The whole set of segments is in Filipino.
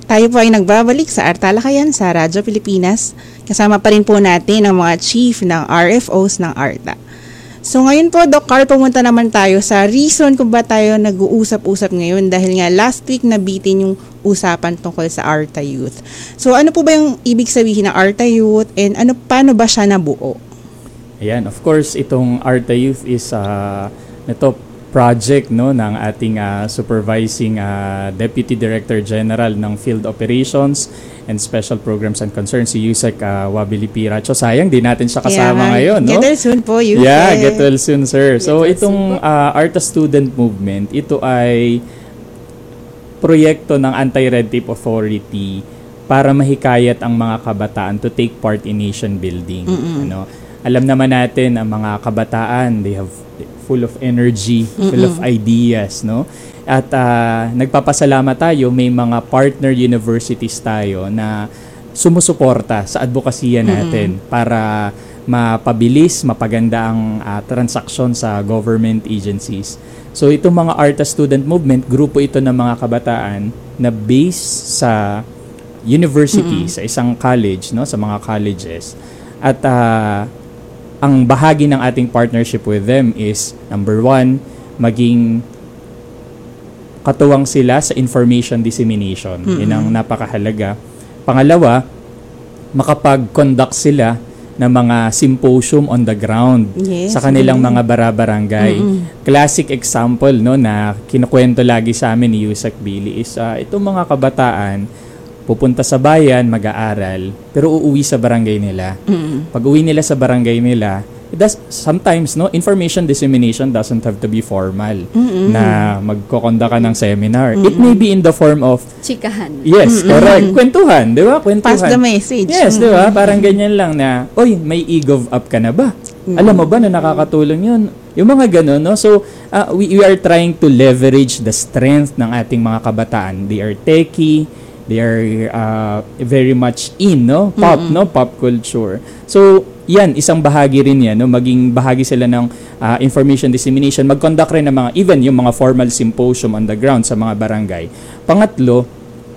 Tayo po ay nagbabalik sa Artalakayan sa Radyo Pilipinas. Kasama pa rin po natin ang mga chief ng RFOs ng ARTA. So ngayon po, Doc Carl, pumunta naman tayo sa reason kung ba tayo nag-uusap-usap ngayon dahil nga last week nabitin yung usapan tungkol sa ARTA Youth. So ano po ba yung ibig sabihin ng ARTA Youth and paano ba siya nabuo? Ayan, of course, itong ARTA Youth is project ng ating supervising Deputy Director General ng Field Operations and Special Programs and Concerns, si Yusek Wabili Piracho. Sayang, di natin siya kasama ngayon, no? Get well soon po, Yusek. Yeah, get well soon, sir. So, itong ARTA Student Movement, ito ay proyekto ng Anti-Red Tape Authority para mahikayat ang mga kabataan to take part in nation building. Alam naman natin, ang mga kabataan, they have full of energy, full of ideas, no? At nagpapasalamat tayo, may mga partner universities tayo na sumusuporta sa advokasya natin para mapabilis, mapaganda ang transaksyon sa government agencies. So itong mga ARTA Student Movement, grupo ito ng mga kabataan na based sa university, sa isang college, no, sa mga colleges. At ang bahagi ng ating partnership with them is, number one, maging katuwang sila sa information dissemination. Yun ang napakahalaga. Pangalawa, makapag-conduct sila ng mga symposium on the ground sa kanilang mga bara-barangay. Classic example, no, na kinukwento lagi sa amin ni Yusek Billy is itong mga kabataan pupunta sa bayan, mag-aaral, pero uuwi sa barangay nila. Pag uwi nila sa barangay nila, sometimes, no, information dissemination doesn't have to be formal na magkokonda ka ng seminar. It may be in the form of chikahan. Yes, correct. Kwentuhan, di ba? Kwentuhan. Pass the message. Yes, di ba? Parang ganyan lang na, oy, may e-gov up ka na ba? Alam mo ba na nakakatulong yun? Yung mga ganun, no? So, we are trying to leverage the strength ng ating mga kabataan. They are techie, they are very much in, no? Pop, no? Pop culture. So, yan, isang bahagi rin yan, no? Maging bahagi sila ng information dissemination. Mag-conduct rin ng mga, even yung mga formal symposium on the ground sa mga barangay. Pangatlo,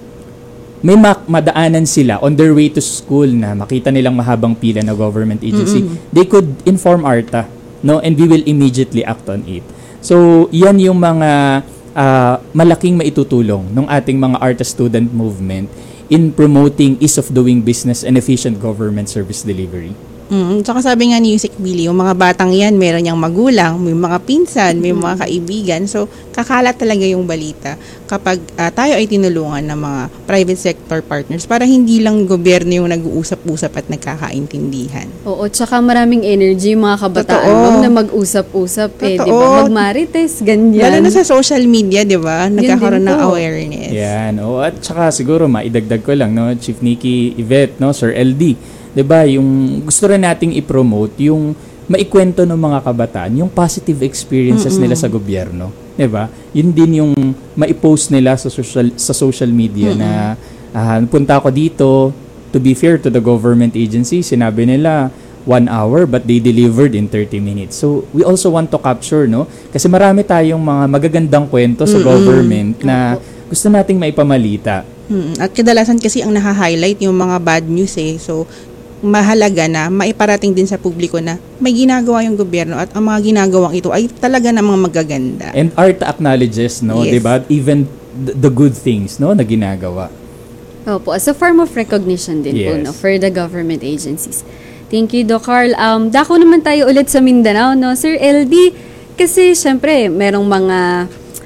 may madaanan sila on their way to school na makita nilang mahabang pila na government agency. They could inform ARTA, no? And we will immediately act on it. So, yan yung mga malaking maitutulong ng ating mga ARTA student movement in promoting ease of doing business and efficient government service delivery. Tsaka sabi nga ni Yusek Billy, yung mga batang yan, meron niyang magulang, may mga pinsan, may mga kaibigan. So, kakalat talaga yung balita kapag tayo ay tinulungan ng mga private sector partners para hindi lang gobyerno yung nag-uusap-usap at nagkakaintindihan. Oo, tsaka maraming energy mga kabataan, ma'am, na mag-usap-usap, di ba? Magmarites, ganyan. Lalo na sa social media, di ba? Nagkakaroon ng awareness. Yan, at tsaka siguro maidagdag ko lang, no, Chief Nikki Yvette, no, Sir LD, 'di ba, yung gusto rin nating i-promote yung maikwento ng mga kabataan yung positive experiences nila sa gobyerno, 'di ba? Yun din yung mai-post nila sa social media na punta ako dito, to be fair to the government agency, sinabi nila 1 hour but they delivered in 30 minutes. So we also want to capture, no? Kasi marami tayong mga magagandang kwento sa government na gusto nating maipamalita. At kadalasan kasi ang naha-highlight yung mga bad news So mahalaga na maiparating din sa publiko na may ginagawa yung gobyerno at ang mga ginagawang ito ay talaga namang magaganda. And ARTA acknowledges, no, Yes. 'di ba? Even the good things, no, na ginagawa. Opo, as a form of recognition din po, no, for the government agencies. Thank you, Doc Carl. Dako naman tayo ulit sa Mindanao, no, Sir LD, kasi syempre merong mga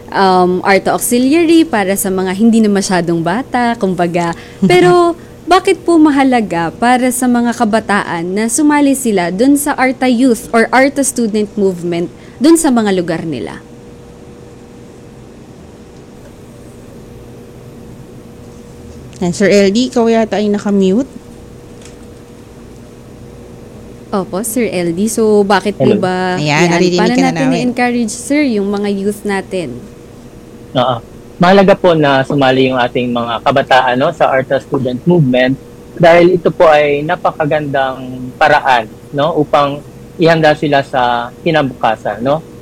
ARTA auxiliary para sa mga hindi na masyadong bata, kumbaga. Pero bakit po mahalaga para sa mga kabataan na sumali sila dun sa ARTA Youth or ARTA Student Movement dun sa mga lugar nila? Sir LD, ikaw yata ay nakamute. Opo, Sir LD. So, bakit po ba naririnig paano ka na natin namin. i-encourage, sir, yung mga youth natin? Mahalaga po na sumali yung ating mga kabataan, no, sa ARTA Student Movement dahil ito po ay napakagandang paraan, no, upang ihanda sila sa kinabukasan, no.